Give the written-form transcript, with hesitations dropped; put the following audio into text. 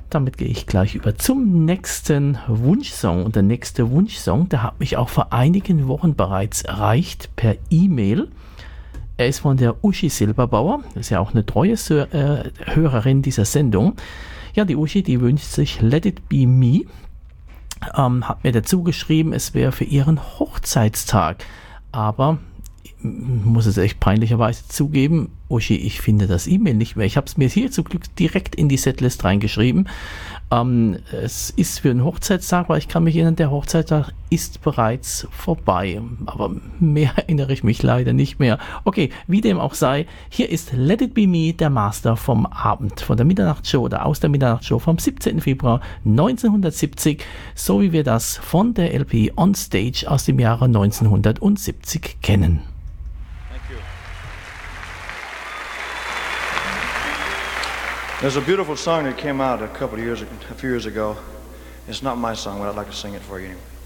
damit gehe ich gleich über zum nächsten Wunschsong. Und der nächste Wunschsong, der hat mich auch vor einigen Wochen bereits erreicht per E-Mail. Er ist von der Uschi Silberbauer, das ist ja auch eine treue Hörerin dieser Sendung. Ja, die Uschi, die wünscht sich Let It Be Me, hat mir dazu geschrieben, es wäre für ihren Hochzeitstag. Aber ich muss es echt peinlicherweise zugeben, Uschi, ich finde das E-Mail nicht mehr. Ich habe es mir hier zum Glück direkt in die Setlist reingeschrieben. Es ist für einen Hochzeitstag, weil ich kann mich erinnern, der Hochzeitstag ist bereits vorbei. Aber mehr erinnere ich mich leider nicht mehr. Okay, wie dem auch sei, hier ist Let It Be Me, der Master vom Abend, von der Mitternachtsshow oder aus der Mitternachtsshow vom 17. Februar 1970, so wie wir das von der LP On Stage aus dem Jahre 1970 kennen. There's a beautiful song that came out a few years ago. It's not my song, but I'd like to sing it for you anyway.